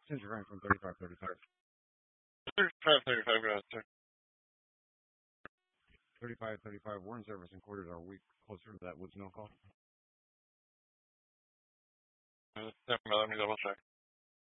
Since you're going from 35, 35, go ahead, sir. 35, Warren service and quarters are we closer to that Woods Mill call? Let me double check.